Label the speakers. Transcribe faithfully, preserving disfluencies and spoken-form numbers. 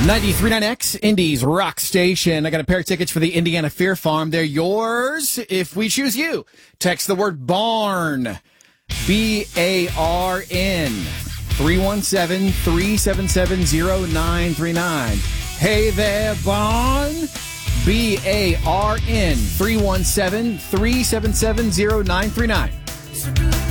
Speaker 1: ninety-three point nine X, Indy's rock station. I got a pair of tickets for the Indiana Fear Farm. They're yours if we choose you. Text the word barn, B A R N, three one seven, three seven seven, zero nine three nine. Hey there, barn, B A R N, three one seven, three seven seven, zero nine three nine.